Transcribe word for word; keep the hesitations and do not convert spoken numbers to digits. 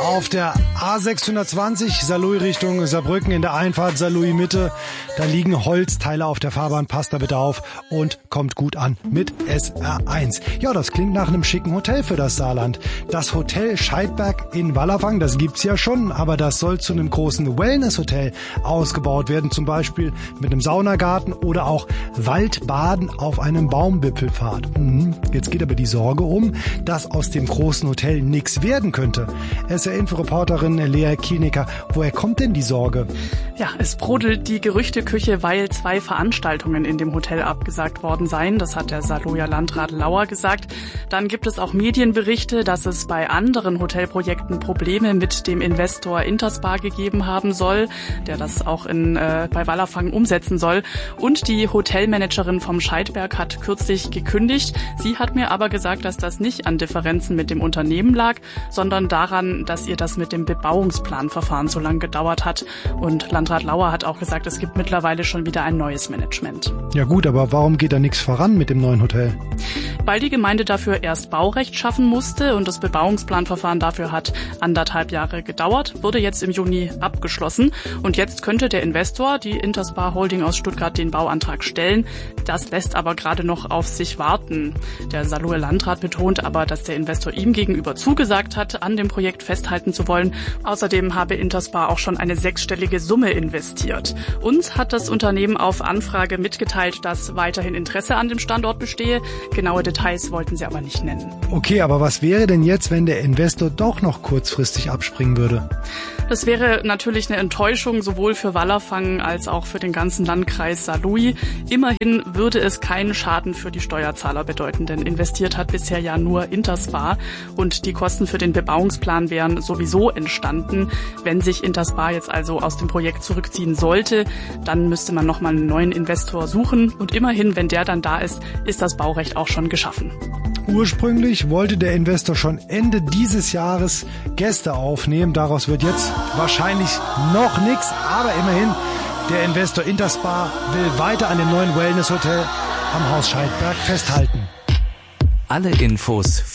Auf der A sechshundertzwanzig, Saarlouis Richtung Saarbrücken in der Einfahrt Saarlouis Mitte, da liegen Holzteile auf der Fahrbahn, passt da bitte auf und kommt gut an mit S R eins. Ja, das klingt nach einem schicken Hotel für das Saarland. Das Hotel Scheidberg in Wallerfang, das gibt's ja schon, aber das soll zu einem großen Wellness-Hotel ausgebaut werden, zum Beispiel mit einem Saunagarten oder auch Waldbaden auf einem Baumwipfelpfad. Mhm. Jetzt geht aber die Sorge um, dass aus dem großen Hotel nichts werden könnte. S R-Info-Reporterin Lea Kielnicker, woher kommt denn die Sorge? Ja, es brodelt die Gerüchteküche, weil zwei Veranstaltungen in dem Hotel abgesagt worden seien. Das hat der Saarlouier Landrat Lauer gesagt. Dann gibt es auch Medienberichte, dass es bei anderen Hotelprojekten Probleme mit dem Investor Interspar gegeben haben soll, der das auch in, äh, bei Wallerfang umsetzen soll. Und die Hotelmanagerin vom Scheidberg hat kürzlich gekündigt. Sie hat mir aber gesagt, dass das nicht an Differenzen mit dem Unternehmen lag, sondern daran, dass ihr das mit dem Bebauungsplanverfahren so lange gedauert hat. Und Landrat Lauer hat auch gesagt, es gibt mittlerweile schon wieder ein neues Management. Ja gut, aber warum geht da nichts voran mit dem neuen Hotel? Weil die Gemeinde dafür erst Baurecht schaffen musste und das Bebauungsplanverfahren dafür hat anderthalb Jahre gedauert, wurde jetzt im Juni abgeschlossen. Und jetzt könnte der Investor, die Interspar Holding aus Stuttgart, den Bauantrag stellen. Das lässt aber gerade noch auf sich warten. Der Saarlouier Landrat betont aber, dass der Investor ihm gegenüber zugesagt hat, an dem Projekt festhalten zu wollen. Außerdem habe Interspar auch schon eine sechsstellige Summe investiert. Uns hat das Unternehmen auf Anfrage mitgeteilt, dass weiterhin Interesse an dem Standort bestehe. Genaue Details wollten sie aber nicht nennen. Okay, aber was wäre denn jetzt, wenn der Investor doch noch kurzfristig abspringen würde? Das wäre natürlich eine Enttäuschung, sowohl für Wallerfang als auch für den ganzen Landkreis Saarlouis. Immerhin würde es keinen Schaden für die Steuerzahler bedeuten, denn investiert hat bisher ja nur Interspar und die Kosten für den Bebauungsplan wären sowieso entstanden. Wenn sich Interspar jetzt also aus dem Projekt zurückziehen sollte, dann müsste man nochmal einen neuen Investor suchen und immerhin, wenn der dann da ist, ist das Baurecht auch schon geschaffen. Ursprünglich wollte der Investor schon Ende dieses Jahres Gäste aufnehmen. Daraus wird jetzt wahrscheinlich noch nichts, aber immerhin, der Investor Interspar will weiter an dem neuen Wellness-Hotel am Haus Scheidberg festhalten. Alle Infos